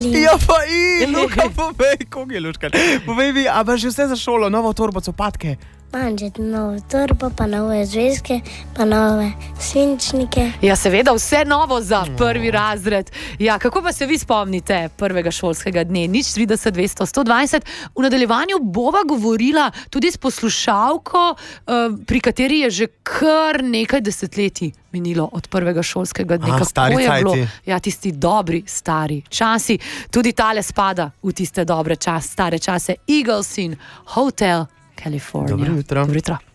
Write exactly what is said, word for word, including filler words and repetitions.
Ja, pa i, Luka, povej, koga je Luška? Povej mi, a pa že vse za šolo, novo torbo, copatke? Imam že novo torbo, pa nove zvezke, pa nove svinčnike. Ja, seveda, vse novo za prvi razred. Ja, kako pa se vi spomnite prvega šolskega dne? Nič trideset, dvesto, sto dvajset. V nadaljevanju bova govorila tudi s poslušalko, pri kateri je že kar nekaj desetletij minilo od prvega šolskega dne. A, stari Kako je bilo? cajti. Ja, tisti dobri, stari časi. Tudi tale spada v tiste dobre čas, stare čase. Eagles in Hotel California. Dobro jutro. Dobro jutro.